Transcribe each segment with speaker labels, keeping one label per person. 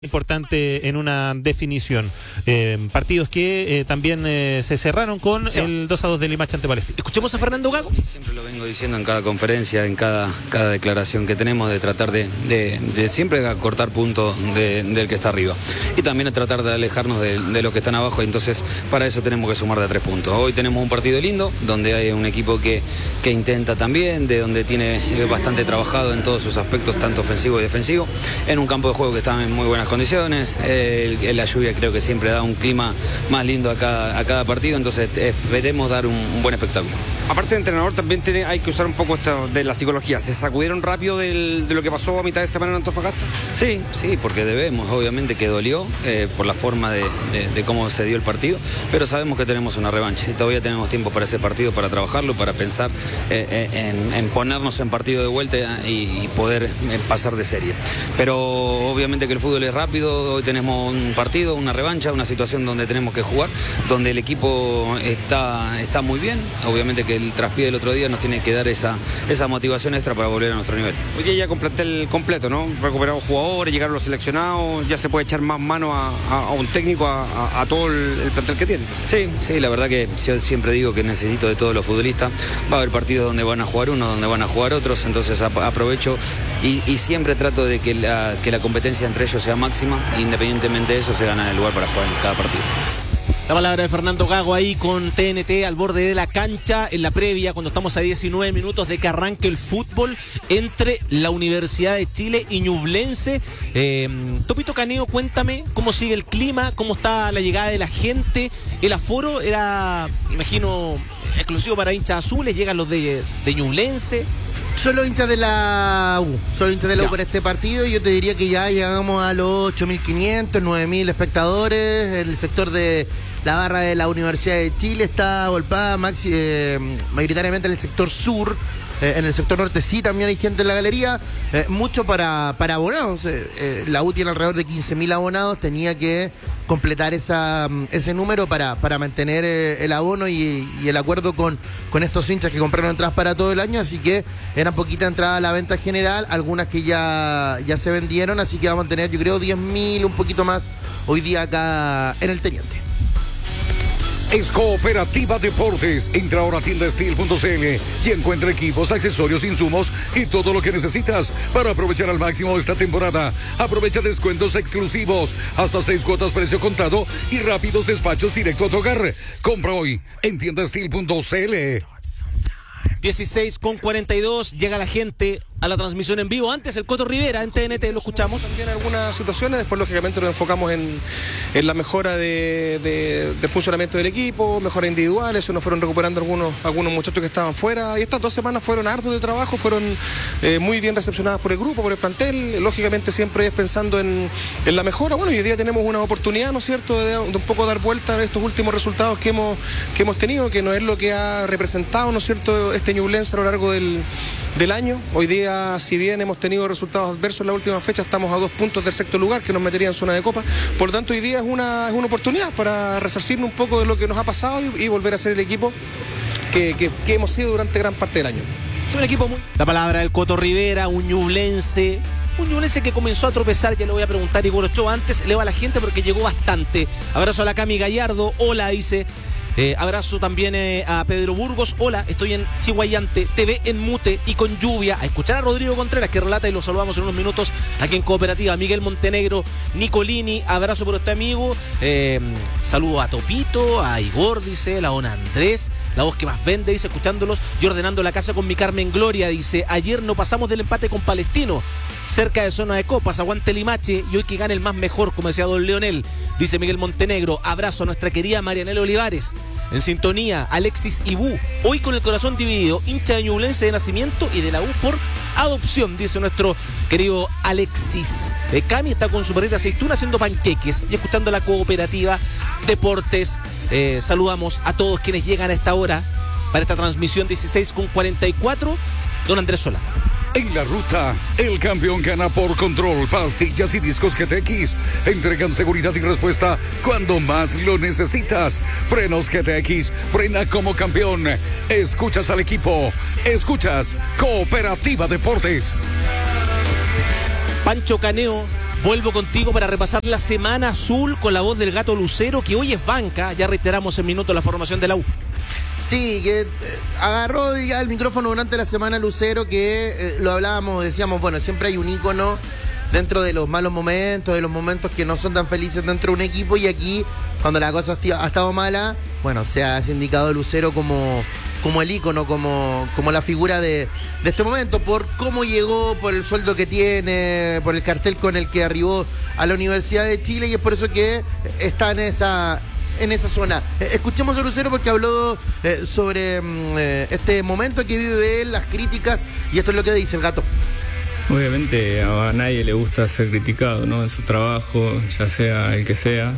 Speaker 1: Importante en una definición. Partidos que también se cerraron con el 2-2 de Limache ante Palestino.
Speaker 2: Escuchemos a Fernando Gago.
Speaker 3: Siempre lo vengo diciendo en cada conferencia, en cada declaración que tenemos, de tratar de siempre acortar puntos del que está arriba. Y también de tratar de alejarnos de los que están abajo. Entonces, para eso tenemos que sumar de 3 puntos. Hoy tenemos un partido lindo, donde hay un equipo que intenta también, de donde tiene bastante trabajado en todos sus aspectos, tanto ofensivo y defensivo, en un campo de juego que está en muy buenas condiciones. La lluvia creo que siempre da un clima más lindo a cada partido, entonces esperemos dar un buen espectáculo.
Speaker 2: Aparte de entrenador, también hay que usar un poco esto de la psicología. ¿Se sacudieron rápido de lo que pasó a mitad de semana en Antofagasta?
Speaker 3: Sí, porque debemos, obviamente que dolió por la forma de cómo se dio el partido, pero sabemos que tenemos una revancha y todavía tenemos tiempo para ese partido, para trabajarlo, para pensar en ponernos en partido de vuelta y poder pasar de serie. Pero obviamente que el fútbol es rápido. Hoy tenemos un partido, una revancha, una situación donde tenemos que jugar, donde el equipo está muy bien. Obviamente que el traspié del otro día nos tiene que dar esa motivación extra para volver a nuestro nivel.
Speaker 2: Hoy día ya con plantel completo, ¿no? Recuperados jugadores, llegaron los seleccionados, ya se puede echar más mano a un técnico, a todo el plantel que tiene.
Speaker 3: Sí, la verdad que yo siempre digo que necesito de todos los futbolistas. Va a haber partidos donde van a jugar unos, donde van a jugar otros, entonces aprovecho y siempre trato de que la competencia entre ellos sea máxima. Independientemente de eso, se gana el lugar para jugar en cada partido.
Speaker 1: La palabra de Fernando Gago ahí con TNT al borde de la cancha en la previa, cuando estamos a 19 minutos de que arranque el fútbol entre la Universidad de Chile y Ñublense. Topito Caneo, cuéntame cómo sigue el clima, cómo está la llegada de la gente. El aforo era, imagino, exclusivo para hinchas azules, llegan los de Ñublense.
Speaker 4: Solo hinchas de la U, para este partido. Yo te diría que ya llegamos a los 8.500, 9.000 espectadores. El sector de la barra de la Universidad de Chile está golpeada mayoritariamente en el sector sur. En el sector norte sí también hay gente en la galería, mucho para abonados. La U tiene alrededor de 15.000 abonados, tenía que completar ese número para mantener el abono y el acuerdo con estos hinchas que compraron entradas para todo el año, así que eran poquitas entradas a la venta general, algunas que ya se vendieron, así que vamos a tener, yo creo, 10.000, un poquito más hoy día acá en el Teniente.
Speaker 5: Es Cooperativa Deportes. Entra ahora a tiendasteel.cl y encuentra equipos, accesorios, insumos y todo lo que necesitas para aprovechar al máximo esta temporada. Aprovecha descuentos exclusivos, hasta 6 cuotas precio contado y rápidos despachos directo a tu hogar. Compra hoy en tiendasteel.cl.
Speaker 1: 16:42, llega la gente a la transmisión en vivo. Antes el Coto Rivera en TNT, lo escuchamos.
Speaker 6: También algunas situaciones, después lógicamente nos enfocamos en la mejora de funcionamiento del equipo, mejoras individuales, se nos fueron recuperando algunos muchachos que estaban fuera, y estas 2 semanas fueron arduas de trabajo, fueron muy bien recepcionadas por el grupo, por el plantel, lógicamente siempre es pensando en la mejora. Bueno, y hoy día tenemos una oportunidad, ¿no es cierto?, de un poco dar vuelta a estos últimos resultados que hemos tenido, que no es lo que ha representado, ¿no es cierto?, este Ñublense a lo largo del año. Hoy día, si bien hemos tenido resultados adversos en la última fecha, estamos a 2 puntos del sexto lugar, que nos metería en zona de copa. Por lo tanto, hoy día es una oportunidad para resarcirnos un poco de lo que nos ha pasado y volver a ser el equipo que hemos sido durante gran parte del año.
Speaker 1: Es un equipo muy... La palabra del Coto Rivera, un Ñublense que comenzó a tropezar. Ya le voy a preguntar, Igor Ochoa, antes leo a la gente porque llegó bastante. Abrazo a la Cami Gallardo, hola, dice. Abrazo también a Pedro Burgos. Hola, estoy en Chihuayante, TV en mute y con lluvia. A escuchar a Rodrigo Contreras, que relata, y lo saludamos en unos minutos aquí en Cooperativa. Miguel Montenegro, Nicolini, abrazo por este amigo. Saludo a Topito, a Igor, dice, la Ona Andrés, la voz que más vende, dice, escuchándolos y ordenando la casa con mi Carmen Gloria, dice. Ayer no pasamos del empate con Palestino, cerca de zona de copas, aguante Limache y hoy que gane el más mejor, como decía don Leonel, dice Miguel Montenegro. Abrazo a nuestra querida Marianela Olivares, en sintonía. Alexis Ibú, hoy con el corazón dividido, hincha de Ñublense de nacimiento y de la U por adopción, dice nuestro querido Alexis. Cami está con su perrita aceituna haciendo panqueques y escuchando la Cooperativa Deportes. Saludamos a todos quienes llegan a esta hora para esta transmisión 16:44. Don Andrés Solá.
Speaker 5: En la ruta, el campeón gana por control. Pastillas y discos GTX entregan seguridad y respuesta cuando más lo necesitas. Frenos GTX, frena como campeón. Escuchas al equipo, escuchas Cooperativa Deportes.
Speaker 1: Pancho Caneo Vuelvo contigo para repasar la semana azul con la voz del Gato Lucero, que hoy es banca. Ya reiteramos en minutos la formación de la U.
Speaker 4: Sí, que agarró ya el micrófono durante la semana Lucero, que lo hablábamos, decíamos, bueno, siempre hay un ícono dentro de los malos momentos, de los momentos que no son tan felices dentro de un equipo, y aquí, cuando la cosa ha estado mala, bueno, se ha indicado Lucero como el ícono, como la figura de este momento, por cómo llegó, por el sueldo que tiene, por el cartel con el que arribó a la Universidad de Chile, y es por eso que está en esa zona. Escuchemos a Lucero porque habló sobre este momento que vive él, las críticas, y esto es lo que dice el Gato.
Speaker 7: Obviamente a nadie le gusta ser criticado, ¿no?, en su trabajo, ya sea el que sea,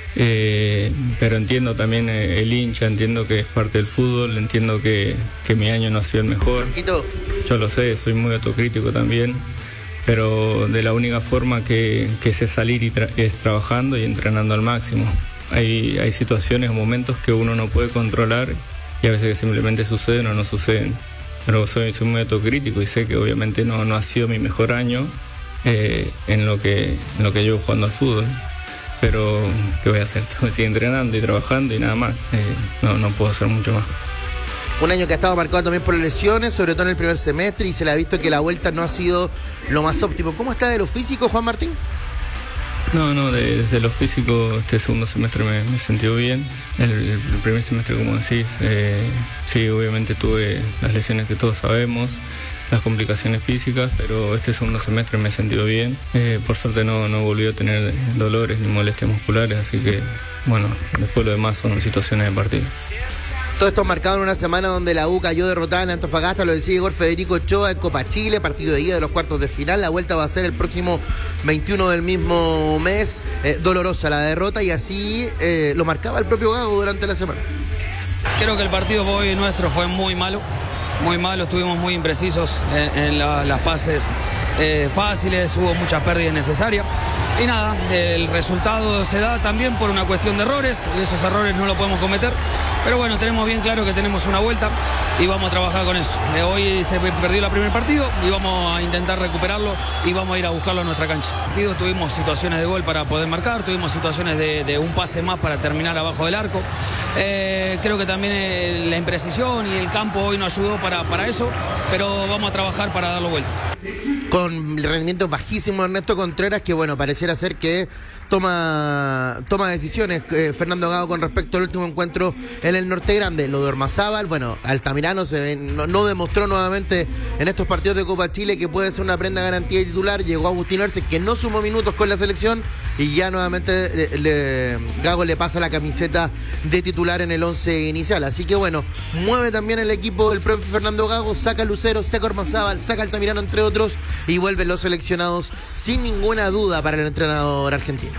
Speaker 7: pero entiendo también el hincha, entiendo que es parte del fútbol, entiendo que mi año no ha sido el mejor. Yo lo sé, soy muy autocrítico también, pero de la única forma que sé salir es trabajando y entrenando al máximo. Hay situaciones o momentos que uno no puede controlar y a veces que simplemente suceden o no suceden. Pero soy muy autocrítico y sé que obviamente no ha sido mi mejor año en lo que llevo jugando al fútbol. Pero ¿qué voy a hacer? Estoy entrenando y trabajando y nada más. No puedo hacer mucho más.
Speaker 4: Un año que ha estado marcado también por lesiones, sobre todo en el primer semestre, y se le ha visto que la vuelta no ha sido lo más óptimo. ¿Cómo está de lo físico, Juan Martín?
Speaker 7: No, desde lo físico este segundo semestre me sentí bien. El primer semestre, como decís, sí, obviamente tuve las lesiones que todos sabemos, las complicaciones físicas, pero este segundo semestre me he sentido bien. Por suerte no volví a tener dolores ni molestias musculares, así que, bueno, después lo demás son situaciones de partido.
Speaker 4: Todo esto marcado en una semana donde la U cayó derrotada en Antofagasta, lo decía Igor Federico Ochoa, en Copa Chile, partido de ida de los cuartos de final. La vuelta va a ser el próximo 21 del mismo mes. Dolorosa la derrota, y así lo marcaba el propio Gago durante la semana.
Speaker 2: Creo que el partido hoy nuestro fue muy malo, estuvimos muy imprecisos en las pases fáciles, hubo muchas pérdidas innecesarias. Y nada, el resultado se da también por una cuestión de errores, y esos errores no los podemos cometer, pero bueno, tenemos bien claro que tenemos una vuelta y vamos a trabajar con eso. Hoy se perdió el primer partido y vamos a intentar recuperarlo y vamos a ir a buscarlo a nuestra cancha. Tuvimos situaciones de gol para poder marcar, tuvimos situaciones de un pase más para terminar abajo del arco. Creo que también la imprecisión y el campo hoy nos ayudó para eso, pero vamos a trabajar para darlo vuelta.
Speaker 4: Con rendimientos bajísimos Ernesto Contreras, que bueno, pareciera ser que toma decisiones Fernando Gago con respecto al último encuentro en el Norte Grande. Lo de Ormazábal, bueno, Altamirano no demostró nuevamente en estos partidos de Copa Chile que puede ser una prenda garantía de titular. Llegó Agustín Arce, que no sumó minutos con la selección, y ya nuevamente Gago le pasa la camiseta de titular en el 11 inicial. Así que bueno, mueve también el equipo del propio Fernando Gago, saca a Lucero, saca a Ormazábal, saca a Altamirano, entre otros, y vuelven los seleccionados sin ninguna duda para el entrenador argentino.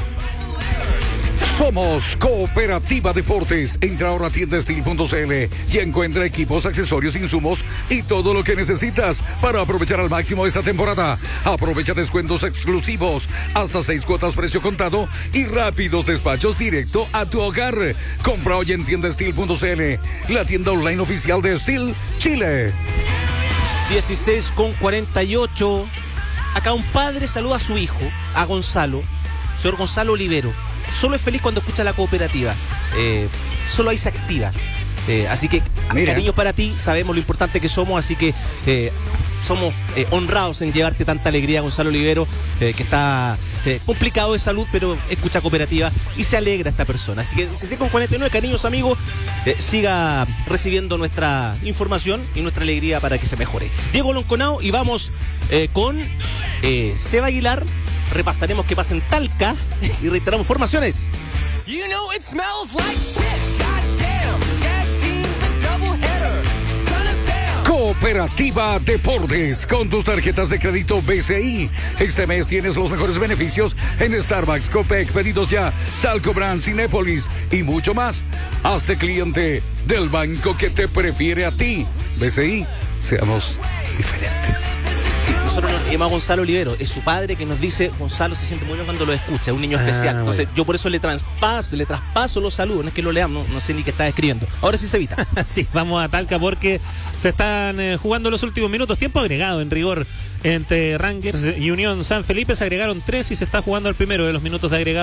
Speaker 5: Somos Cooperativa Deportes. Entra ahora a tiendastil.cl y encuentra equipos, accesorios, insumos y todo lo que necesitas para aprovechar al máximo esta temporada. Aprovecha descuentos exclusivos, hasta 6 cuotas precio contado y rápidos despachos directo a tu hogar. Compra hoy en tiendastil.cl, la tienda online oficial de Steel Chile.
Speaker 1: 16:48. Acá un padre saluda a su hijo, a Gonzalo, señor Gonzalo Olivero. Solo es feliz cuando escucha la cooperativa. Solo ahí se activa. Así que, cariños para ti, sabemos lo importante que somos, así que somos honrados en llevarte tanta alegría, Gonzalo Olivero, que está complicado de salud, pero escucha cooperativa y se alegra esta persona. Así que 16:49, cariños amigos, siga recibiendo nuestra información y nuestra alegría para que se mejore. Diego Lonconao, y vamos con Seba Aguilar. Repasaremos qué pasa en Talca y reiteramos formaciones.
Speaker 8: You know it smells like shit. Goddamn. Tag team the doubleheader. Son of Sam.
Speaker 5: Cooperativa Deportes, con tus tarjetas de crédito BCI. Este mes tienes los mejores beneficios en Starbucks, Copec, Pedidos Ya, Salco Brand, Cinépolis y mucho más. Hazte cliente del banco que te prefiere a ti. BCI, seamos diferentes.
Speaker 1: Sí, nosotros nos llama Gonzalo Olivero, es su padre que nos dice, Gonzalo se siente muy bien cuando lo escucha, es un niño especial. Entonces yo por eso le traspaso los saludos, no es que lo leamos, no sé ni qué está escribiendo. Ahora sí se evita.
Speaker 9: Sí, vamos a Talca porque se están jugando los últimos minutos, tiempo agregado en rigor entre Rangers y Unión San Felipe, se agregaron 3 y se está jugando el primero de los minutos de agregado.